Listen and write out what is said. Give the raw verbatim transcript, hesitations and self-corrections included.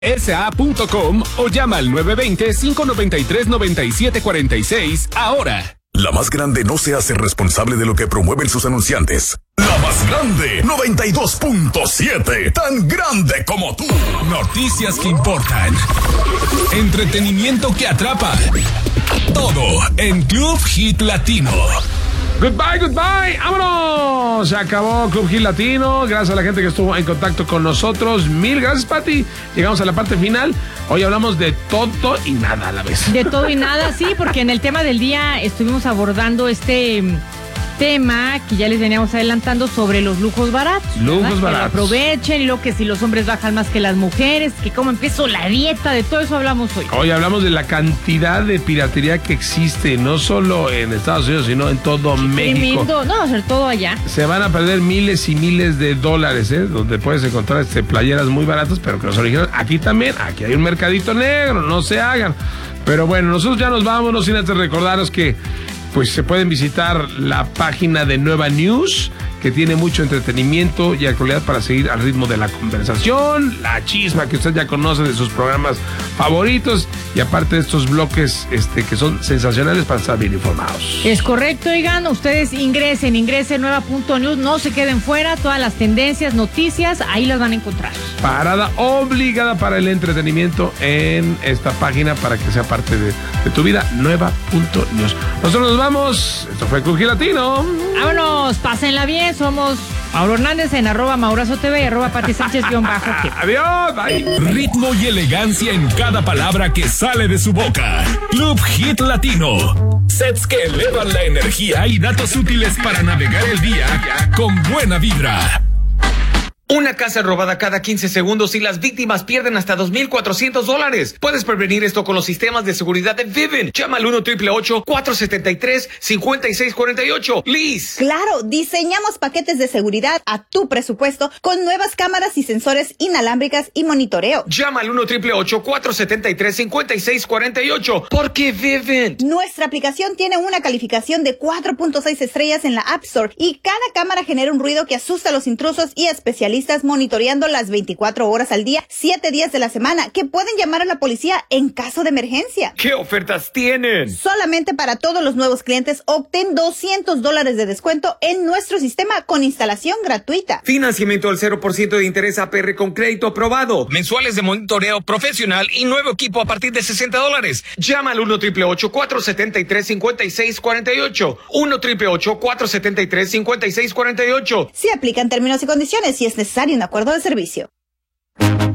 S A punto com o llama al nueve dos cero, cinco nueve tres, nueve siete cuatro seis ahora. La más grande no se hace responsable de lo que promueven sus anunciantes. La más grande, noventa y dos punto siete, tan grande como tú. Noticias que importan. Entretenimiento que atrapa. Todo en Club Hit Latino. Goodbye, goodbye, vámonos. Se acabó Club Hit Latino. Gracias a la gente que estuvo en contacto con nosotros. Mil gracias, Pati. Llegamos a la parte final. Hoy hablamos de todo y nada a la vez. De todo y nada, sí, porque en el tema del día estuvimos abordando este tema que ya les veníamos adelantando sobre los lujos baratos. Lujos ¿verdad? baratos. Que lo aprovechen y lo que si los hombres bajan más que las mujeres, que cómo empiezo la dieta, de todo eso hablamos hoy. Hoy hablamos de la cantidad de piratería que existe, no solo en Estados Unidos, sino en todo México. Tremendo, no, hacer todo allá. Se van a perder miles y miles de dólares, ¿eh? Donde puedes encontrar este, playeras muy baratas, pero que los originales, aquí también, aquí hay un mercadito negro, no se hagan. Pero bueno, nosotros ya nos vamos, no sin antes recordaros que pues se pueden visitar la página de Nueva News, que tiene mucho entretenimiento y actualidad para seguir al ritmo de la conversación, la chisma que usted ya conoce de sus programas favoritos y aparte de estos bloques este, que son sensacionales para estar bien informados. Es correcto, oigan, ustedes ingresen, ingresen nueva punto news, no se queden fuera, todas las tendencias, noticias, ahí las van a encontrar. Parada obligada para el entretenimiento en esta página para que sea parte de, de tu vida, nueva punto news. Nosotros nos vamos, esto fue Club Hit Latino. Vámonos, pásenla bien, somos Mauro Hernández en arroba Maurazo T V y arroba Pati Sánchez guión bajo. Adiós, bye. Ritmo y elegancia en cada palabra que sale de su boca. Club Hit Latino. Sets que elevan la energía y datos útiles para navegar el día con buena vibra. Una casa robada cada quince segundos y las víctimas pierden hasta dos mil cuatrocientos dólares. Puedes prevenir esto con los sistemas de seguridad de Vivint. Llama al uno, ocho ocho ocho, cuatro siete tres, cinco seis cuatro ocho. Liz. Claro, diseñamos paquetes de seguridad a tu presupuesto con nuevas cámaras y sensores inalámbricas y monitoreo. Llama al uno, ocho ocho ocho, cuatro siete tres, cinco seis cuatro ocho. Porque Vivint. Nuestra aplicación tiene una calificación de cuatro punto seis estrellas en la App Store y cada cámara genera un ruido que asusta a los intrusos y especialistas monitoreando las veinticuatro horas al día, siete días de la semana, que pueden llamar a la policía en caso de emergencia. ¿Qué ofertas tienen? Solamente para todos los nuevos clientes obtén doscientos dólares de descuento en nuestro sistema con instalación gratuita. Financiamiento al cero por ciento de interés A P R con crédito aprobado. Mensuales de monitoreo profesional y nuevo equipo a partir de sesenta dólares. Llama al uno, ocho ocho ocho, cuatro siete tres, cinco seis cuatro ocho. uno, ocho ocho ocho, cuatro siete tres, cinco seis cuatro ocho. Se aplican términos y condiciones si es necesario un acuerdo de servicio.